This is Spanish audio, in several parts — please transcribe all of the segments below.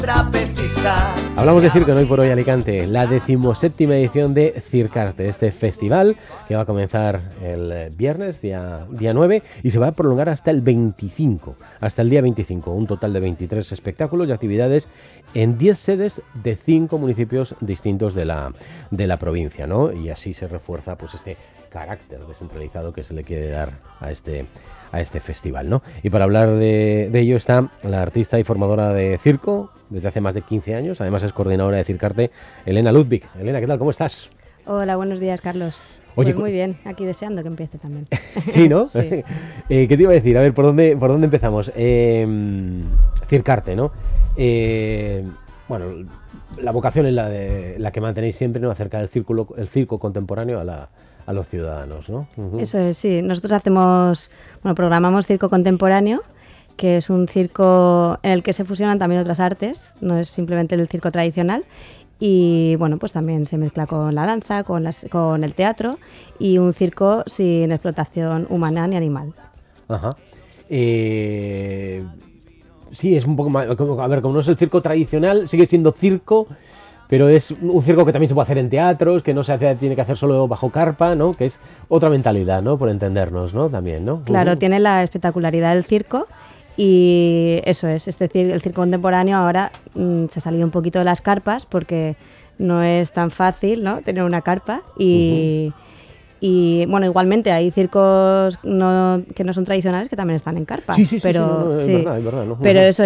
trapecista. Hablamos de circo en Hoy por Hoy Alicante, la 17ª edición de Circarte, este festival que va a comenzar el viernes, día 9, y se va a prolongar hasta el 25, hasta el día 25, un total de 23 espectáculos y actividades en 10 sedes de 5 municipios distintos de la provincia, ¿no? Y así se refuerza pues este carácter descentralizado que se le quiere dar a este festival, ¿no? Y para hablar de ello está la artista y formadora de circo desde hace más de 15 años, además es coordinadora de Circarte, Elena Ludwig. Elena, ¿qué tal? ¿Cómo estás? Hola, buenos días, Carlos. Oye, pues muy bien, aquí deseando que empiece también. Sí, ¿no? Sí. ¿Qué te iba a decir? A ver, ¿por dónde empezamos? Circarte, ¿no? Bueno, la vocación es la que mantenéis siempre, ¿no? Acercar el circo contemporáneo a los ciudadanos, ¿no? Uh-huh. Eso es, sí. Nosotros programamos circo contemporáneo, que es un circo en el que se fusionan también otras artes, no es simplemente el circo tradicional. Y bueno, pues también se mezcla con la danza, con el teatro, y un circo sin explotación humana ni animal. Ajá. Sí, es un poco más... A ver, como no es el circo tradicional, sigue siendo circo, pero es un circo que también se puede hacer en teatros, que no tiene que hacer solo bajo carpa, ¿no? Que es otra mentalidad, ¿no? Por entendernos, ¿no? También, ¿no? Claro, tiene la espectacularidad del circo. Y eso es decir, el circo contemporáneo ahora se ha salido un poquito de las carpas porque no es tan fácil, ¿no? Tener una carpa y bueno, igualmente hay circos que no son tradicionales que también están en carpa. Sí, pero es verdad, ¿no? Pero eso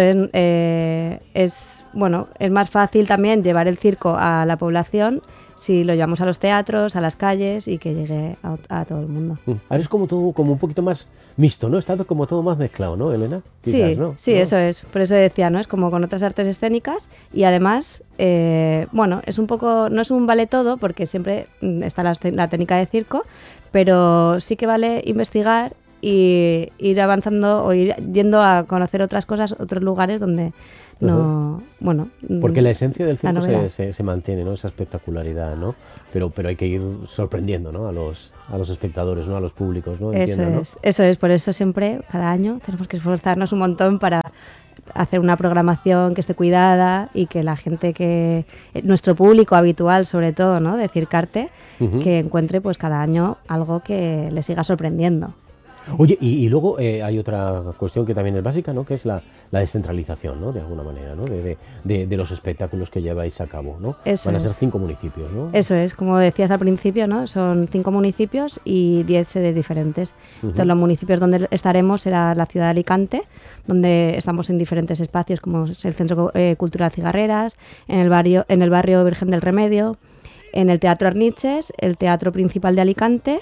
es más fácil también llevar el circo a la población si lo llevamos a los teatros, a las calles y que llegue a todo el mundo. Ahora es como todo, como un poquito más mixto, ¿no? Está como todo más mezclado, ¿no, Elena? Quizás, Sí, ¿no? sí, ¿no? Eso es. Por eso decía, ¿no? Es como con otras artes escénicas y además, es un poco, no es un vale todo porque siempre está la técnica de circo, pero sí que vale investigar y ir avanzando o ir yendo a conocer otras cosas, otros lugares donde no, bueno... Porque la esencia del circo se mantiene, ¿no? Esa espectacularidad, ¿no? Pero hay que ir sorprendiendo, ¿no? A los espectadores, ¿no? A los públicos, ¿no? Eso es, por eso siempre, cada año, tenemos que esforzarnos un montón para hacer una programación que esté cuidada y que la gente nuestro público habitual, sobre todo, ¿no? De Circarte, que encuentre pues cada año algo que le siga sorprendiendo. Oye, y luego hay otra cuestión que también es básica, ¿no? Que es la descentralización, ¿no? De alguna manera, ¿no? De los espectáculos que lleváis a cabo, ¿no? Van a ser 5 municipios, ¿no? Eso es, como decías al principio, ¿no? Son 5 municipios y 10 sedes diferentes. Entonces, los municipios donde estaremos será la ciudad de Alicante, donde estamos en diferentes espacios, como es el Centro Cultural Cigarreras, en el barrio Virgen del Remedio, en el Teatro Arniches, el Teatro Principal de Alicante.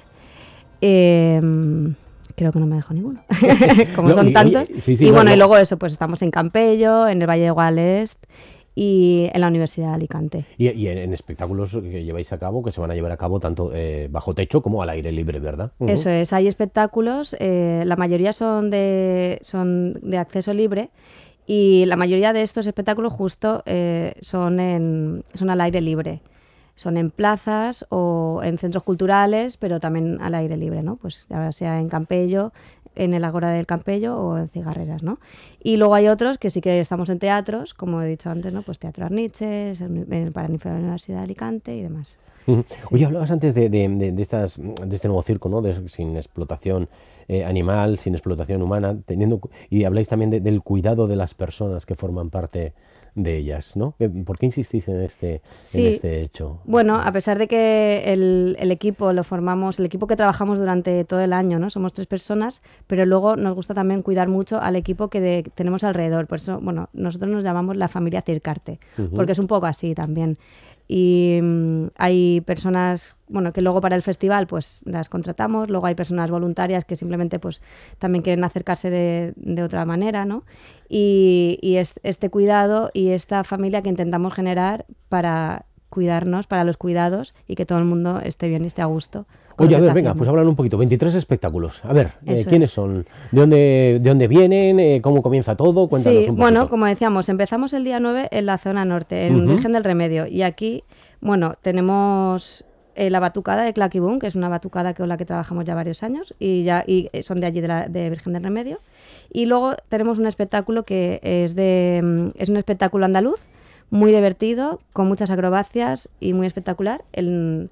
Creo que no me dejo ninguno, como son tantos. Y luego eso, pues estamos en Campello, en el Valle de Gualest y en la Universidad de Alicante. Y en espectáculos que lleváis a cabo, que se van a llevar a cabo tanto bajo techo como al aire libre, ¿verdad? Eso es, hay espectáculos, la mayoría son de acceso libre y la mayoría de estos espectáculos justo son al aire libre. Son en plazas o en centros culturales, pero también al aire libre, ¿no? Pues ya sea en Campello, en el Ágora del Campello o en Cigarreras, ¿no? Y luego hay otros que sí que estamos en teatros, como he dicho antes, ¿no? Pues Teatro Arniches, el Paraninfo de la Universidad de Alicante y demás. Sí. Oye, hablabas antes de este nuevo circo, ¿no? Sin explotación animal, sin explotación humana, y habláis también del cuidado de las personas que forman parte de ellas, ¿no? ¿Por qué insistís en este hecho? Bueno, a pesar de que el equipo lo formamos, el equipo que trabajamos durante todo el año, ¿no? Somos 3 personas, pero luego nos gusta también cuidar mucho al equipo que tenemos alrededor. Por eso, bueno, nosotros nos llamamos la familia Circarte, porque es un poco así también. Y hay personas, que luego para el festival pues las contratamos, luego hay personas voluntarias que simplemente pues también quieren acercarse de otra manera, ¿no? Y este cuidado y esta familia que intentamos generar para cuidarnos, para los cuidados y que todo el mundo esté bien y esté a gusto. Oye, a ver, venga, pues hablan un poquito. 23 espectáculos. A ver, ¿quiénes son? ¿De dónde vienen? ¿Cómo comienza todo? Cuéntanos un poquito. Bueno, como decíamos, empezamos el día 9 en la zona norte, en Virgen del Remedio. Y aquí, tenemos la batucada de Clacky Boom, que es una batucada con la que trabajamos ya varios años y son de allí, de Virgen del Remedio. Y luego tenemos un espectáculo que es un espectáculo andaluz, muy divertido, con muchas acrobacias y muy espectacular, en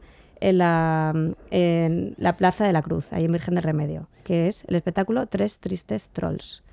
la Plaza de la Cruz, ahí en Virgen del Remedio, que es el espectáculo Tres Tristes Trolls.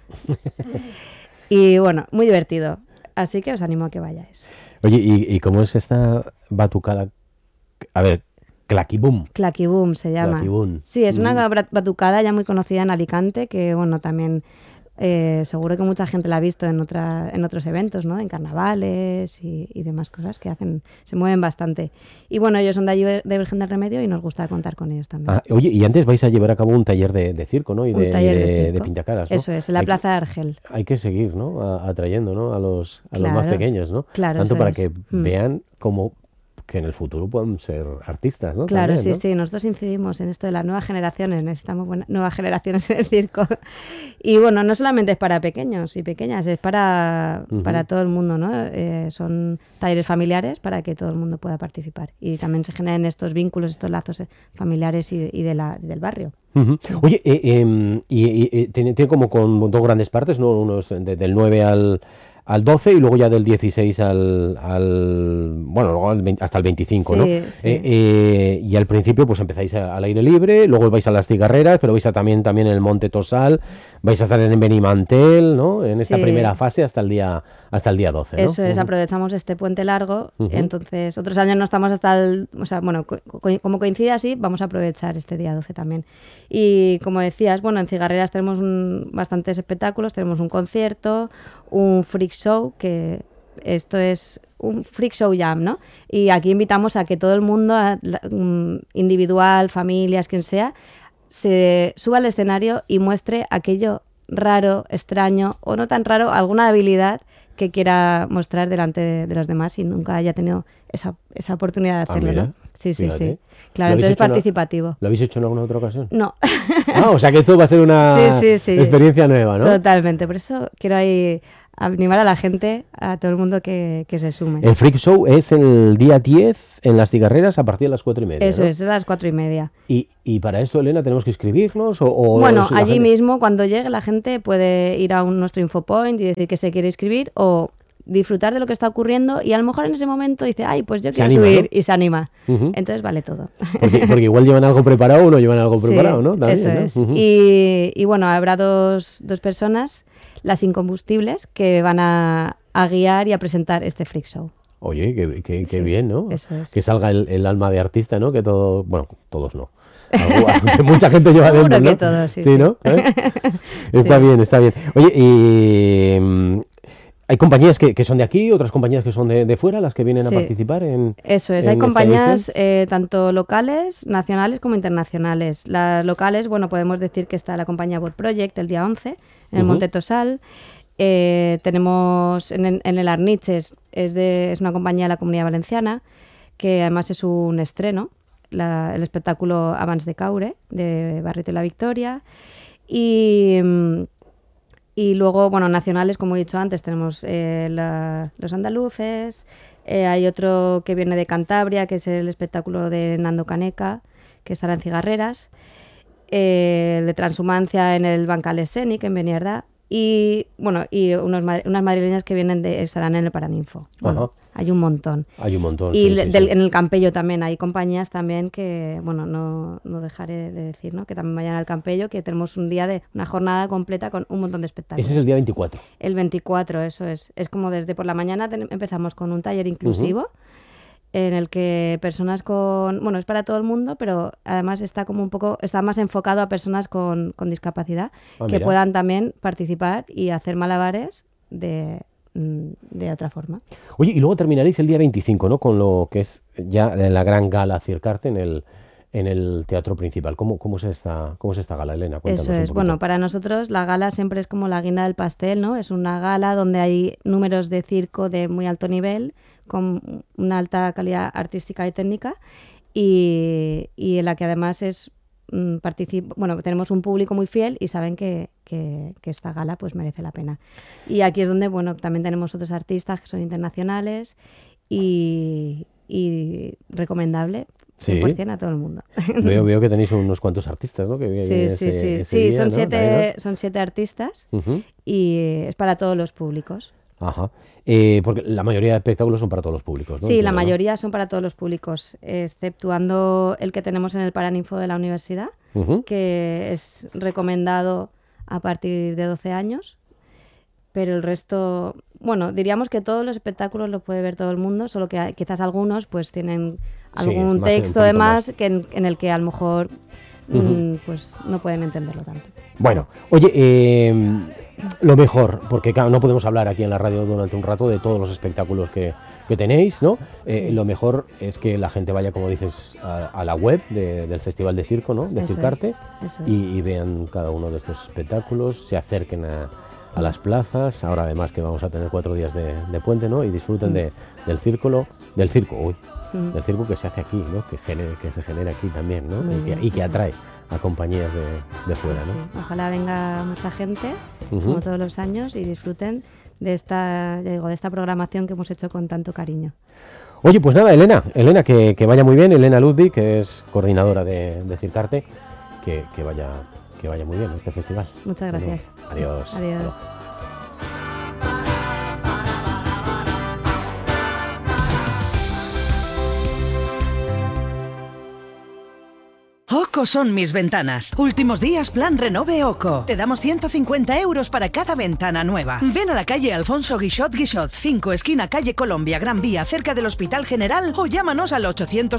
Y bueno, muy divertido, así que os animo a que vayáis. Oye, ¿y cómo es esta batucada? A ver, Clacky Boom. Clacky Boom se llama. Clacky Boom. Sí, es una batucada ya muy conocida en Alicante, que bueno, también seguro que mucha gente la ha visto en otros eventos, ¿no? En carnavales y demás cosas que hacen, se mueven bastante. Y bueno, ellos son de allí de Virgen del Remedio y nos gusta contar con ellos también. Ah, oye, y antes vais a llevar a cabo un taller de circo, ¿no? Y Un taller de circo. de pintacaras, ¿no? Eso es, en la Plaza de Argel. Hay que seguir, ¿no? Atrayendo, ¿no? A los más pequeños, ¿no? Claro, tanto para es. que vean cómo que en el futuro puedan ser artistas, ¿no? Claro, también, sí, ¿no? sí, nosotros incidimos en esto de las nuevas generaciones, necesitamos nuevas generaciones en el circo. Y bueno, no solamente es para pequeños y pequeñas, es para todo el mundo, ¿no? Son talleres familiares para que todo el mundo pueda participar y también se generen estos vínculos, estos lazos familiares y del barrio. Oye, tiene como con dos grandes partes, ¿no? Unos del 9 al 12 y luego ya del 16 bueno, luego hasta el 25, sí, ¿no? Sí. Y al principio pues empezáis al aire libre, luego vais a las cigarreras, pero vais a también en el Monte Tosal, vais a estar en Benimantel, ¿no? En esta primera fase hasta el día 12, ¿no? Eso es, aprovechamos este puente largo, entonces otros años no estamos o sea, bueno, como coincide así, vamos a aprovechar este día 12 también. Y como decías, bueno, en Cigarreras tenemos bastantes espectáculos, tenemos un concierto, un freak show, que esto es un freak show jam, ¿no? Y aquí invitamos a que todo el mundo, individual, familias, quien sea, se suba al escenario y muestre aquello raro, extraño o no tan raro, alguna habilidad que quiera mostrar delante de los demás y nunca haya tenido esa oportunidad de hacerlo, mira, ¿no? Sí, sí, fíjate. sí. Claro, entonces es participativo. ¿Lo habéis hecho en alguna otra ocasión? No. Ah, o sea que esto va a ser una sí. experiencia nueva, ¿no? Totalmente, por eso quiero ahí animar a la gente, a todo el mundo que se sume. El Freak Show es el día 10 en las Cigarreras a partir de las 4:30. Eso ¿no? es a las 4:30. ¿Y para esto, Elena, tenemos que inscribirnos? Bueno, allí mismo, cuando llegue, la gente puede ir a nuestro infopoint y decir que se quiere inscribir o disfrutar de lo que está ocurriendo y a lo mejor en ese momento dice, ay, pues yo quiero subir, ¿no? Y se anima. Entonces vale todo. Porque igual llevan algo preparado o no llevan algo preparado, ¿no? También, eso es. Y bueno, habrá dos personas, las incombustibles, que van a guiar y a presentar este freak show. Oye, qué bien, ¿no? Eso es. Que salga el alma de artista, ¿no? Que todo, bueno, todos no. Mucha gente lleva Seguro dentro, ¿no? que todos, sí. ¿no? Está bien, está bien. Oye, y hay compañías que son de aquí, otras compañías que son de fuera, las que vienen a participar en... Eso es, hay compañías tanto locales, nacionales como internacionales. Las locales, bueno, podemos decir que está la compañía Bot Project el día 11 en el Monte Tosal. Tenemos en el Arniches, es una compañía de la Comunidad Valenciana, que además es un estreno, el espectáculo Abans de Caure, de Barrito y la Victoria. Y luego, bueno, nacionales, como he dicho antes, tenemos los andaluces, hay otro que viene de Cantabria, que es el espectáculo de Nando Caneca, que estará en Cigarreras, de Transhumancia en el Bancal Escénic, en Beniardá, y bueno, y unas madrileñas que estarán en el Paraninfo. Bueno, hay un montón. Hay un montón. Y sí. En el Campello también hay compañías también que, bueno, no dejaré de decir, ¿no? Que también vayan al Campello, que tenemos una jornada completa con un montón de espectáculos. Ese es el día 24. El 24, eso es. Es como desde por la mañana empezamos con un taller inclusivo en el que personas bueno, es para todo el mundo, pero además está más enfocado a personas con discapacidad que puedan también participar y hacer malabares de otra forma. Oye, y luego terminaréis el día 25, ¿no? Con lo que es ya la gran gala Circarte en el teatro principal. ¿Cómo es esta gala, Elena? Cuéntanos. Eso es. Bueno, para nosotros la gala siempre es como la guinda del pastel, ¿no? Es una gala donde hay números de circo de muy alto nivel, con una alta calidad artística y técnica, y en la que además tenemos un público muy fiel y saben que esta gala pues merece la pena. Y aquí es donde, bueno, también tenemos otros artistas que son internacionales y recomendable Sí. 100% a todo el mundo. Veo que tenéis unos cuantos artistas, ¿no? Que Sí, son 7 artistas y es para todos los públicos. Ajá. Porque la mayoría de espectáculos son para todos los públicos, ¿no? Sí, la mayoría son para todos los públicos, exceptuando el que tenemos en el Paraninfo de la universidad, que es recomendado a partir de 12 años. Pero el resto, bueno, diríamos que todos los espectáculos los puede ver todo el mundo, solo que quizás algunos pues tienen algún texto de más que en el que a lo mejor pues no pueden entenderlo tanto. Bueno, oye, lo mejor, porque claro, no podemos hablar aquí en la radio durante un rato de todos los espectáculos que tenéis, ¿no? Lo mejor es que la gente vaya, como dices, a la web del Festival de Circo, ¿no? De Circarte, y vean cada uno de estos espectáculos, se acerquen a las plazas, ahora además que vamos a tener 4 días de puente, ¿no? Y disfruten del circo que se hace aquí, ¿no? Que se genera aquí también, ¿no? Y que atrae a compañías de fuera, ¿no? Sí. Ojalá venga mucha gente, como todos los años, y disfruten de esta programación que hemos hecho con tanto cariño. Oye, pues nada, Elena, que vaya muy bien, Elena Ludwig, que es coordinadora de Circarte, que vaya muy bien este festival. Muchas gracias. Bueno, adiós. OCO son mis ventanas. Últimos días plan renove OCO. Te damos 150 euros para cada ventana nueva. Ven a la calle Alfonso Guixot 5, esquina calle Colombia, Gran Vía, cerca del Hospital General, o llámanos al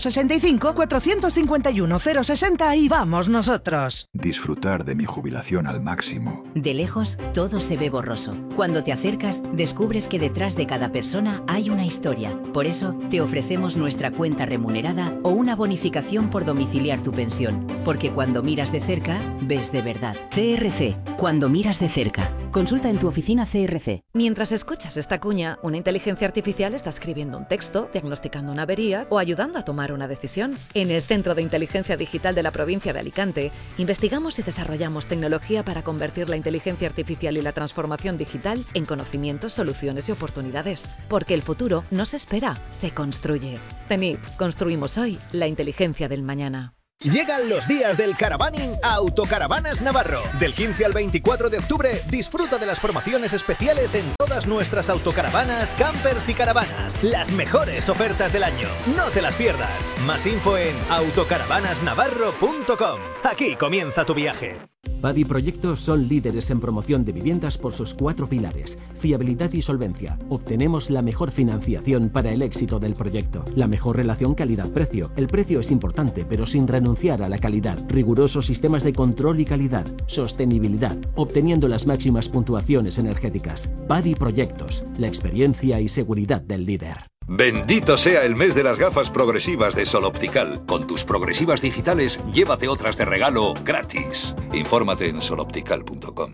865-451-060 y vamos nosotros. Disfrutar de mi jubilación al máximo. De lejos, todo se ve borroso. Cuando te acercas, descubres que detrás de cada persona hay una historia. Por eso, te ofrecemos nuestra cuenta remunerada o una bonificación por domiciliar tu pensión. Porque cuando miras de cerca, ves de verdad. CRC, cuando miras de cerca. Consulta en tu oficina CRC. Mientras escuchas esta cuña, una inteligencia artificial está escribiendo un texto, diagnosticando una avería o ayudando a tomar una decisión. En el Centro de Inteligencia Digital de la provincia de Alicante, investigamos y desarrollamos tecnología para convertir la inteligencia artificial y la transformación digital en conocimientos, soluciones y oportunidades. Porque el futuro no se espera, se construye. TENIP, construimos hoy la inteligencia del mañana. Llegan los días del caravaning a Autocaravanas Navarro. Del 15 al 24 de octubre, disfruta de las promociones especiales en todas nuestras autocaravanas, campers y caravanas. Las mejores ofertas del año. No te las pierdas. Más info en autocaravanasnavarro.com. Aquí comienza tu viaje. Padi Proyectos son líderes en promoción de viviendas por sus 4 pilares: fiabilidad y solvencia. Obtenemos la mejor financiación para el éxito del proyecto. La mejor relación calidad-precio. El precio es importante, pero sin renunciar a la calidad. Rigurosos sistemas de control y calidad. Sostenibilidad, obteniendo las máximas puntuaciones energéticas. Padi Proyectos, la experiencia y seguridad del líder. Bendito sea el mes de las gafas progresivas de Sol Optical. Con tus progresivas digitales, llévate otras de regalo gratis. Infórmate en soloptical.com.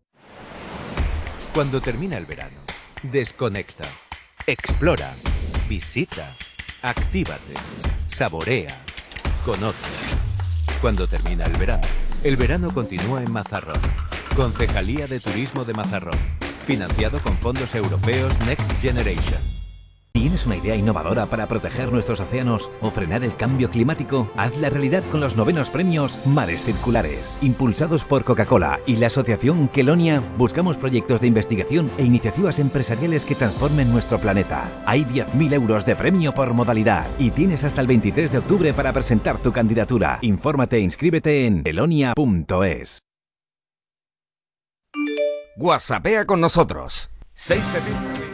Cuando termina el verano, desconecta, explora, visita, actívate, saborea, conoce. Cuando termina el verano continúa en Mazarrón. Concejalía de Turismo de Mazarrón. Financiado con fondos europeos Next Generation. ¿Tienes una idea innovadora para proteger nuestros océanos o frenar el cambio climático? Hazla realidad con los 9º premios Mares Circulares. Impulsados por Coca-Cola y la asociación Kelonia, buscamos proyectos de investigación e iniciativas empresariales que transformen nuestro planeta. Hay 10.000 euros de premio por modalidad y tienes hasta el 23 de octubre para presentar tu candidatura. Infórmate e inscríbete en kelonia.es. WhatsAppea con nosotros. 670